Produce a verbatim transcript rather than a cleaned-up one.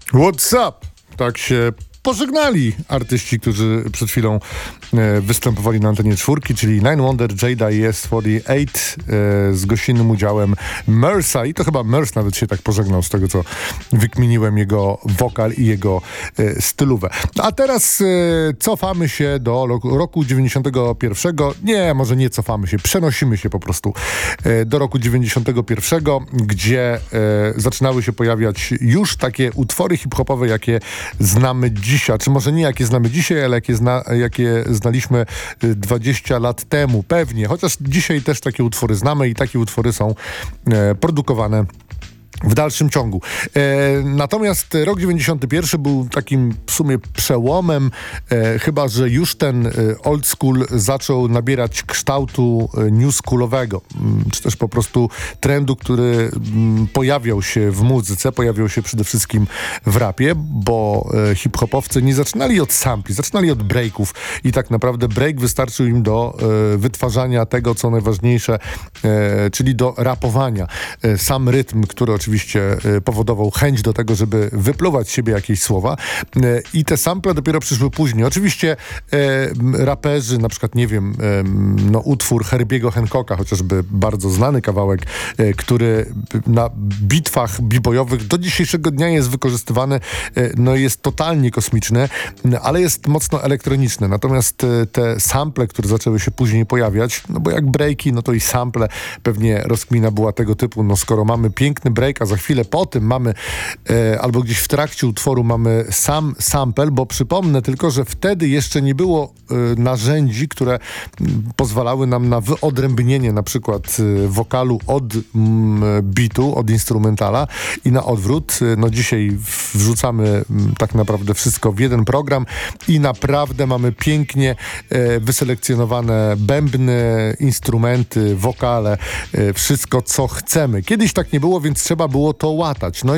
What's up? Tak się pożegnali artyści, którzy przed chwilą e, występowali na antenie czwórki, czyli Nine Wonder, Jada i S czterdzieści osiem e, z gościnnym udziałem Mersa i to chyba Mers nawet się tak pożegnał z tego, co wykminiłem jego wokal i jego e, stylówę. A teraz e, cofamy się do roku, roku dziewięćdziesiątego pierwszego. Nie, może nie cofamy się, przenosimy się po prostu e, do roku dziewięćdziesiątego pierwszego, gdzie e, zaczynały się pojawiać już takie utwory hip-hopowe, jakie znamy dzisiaj. Czy może nie jakie znamy dzisiaj, ale jakie, zna, jakie znaliśmy dwadzieścia lat temu. Pewnie, chociaż dzisiaj też takie utwory znamy i takie utwory są e, produkowane w dalszym ciągu. E, natomiast rok dziewięćdziesiąty pierwszy był takim w sumie przełomem, e, chyba że już ten e, old school zaczął nabierać kształtu e, new schoolowego, m, czy też po prostu trendu, który m, pojawiał się w muzyce, pojawiał się przede wszystkim w rapie, bo e, hip-hopowcy nie zaczynali od sampli, zaczynali od breaków i tak naprawdę break wystarczył im do e, wytwarzania tego, co najważniejsze, e, czyli do rapowania. E, sam rytm, który oczywiście oczywiście powodował chęć do tego, żeby wypluwać z siebie jakieś słowa i te sample dopiero przyszły później. Oczywiście e, raperzy, na przykład, nie wiem, e, no utwór Herbiego Hancocka, chociażby bardzo znany kawałek, e, który na bitwach b-boyowych do dzisiejszego dnia jest wykorzystywany, e, no jest totalnie kosmiczny, ale jest mocno elektroniczny. Natomiast e, te sample, które zaczęły się później pojawiać, no bo jak breaki, no to i sample, pewnie rozkmina była tego typu, no skoro mamy piękny break, a za chwilę po tym mamy, e, albo gdzieś w trakcie utworu mamy sam sample, bo przypomnę tylko, że wtedy jeszcze nie było e, narzędzi, które m, pozwalały nam na wyodrębnienie na przykład e, wokalu od m, bitu, od instrumentala i na odwrót. E, no dzisiaj wrzucamy m, tak naprawdę wszystko w jeden program i naprawdę mamy pięknie e, wyselekcjonowane bębny, instrumenty, wokale, e, wszystko co chcemy. Kiedyś tak nie było, więc trzeba było to łatać. No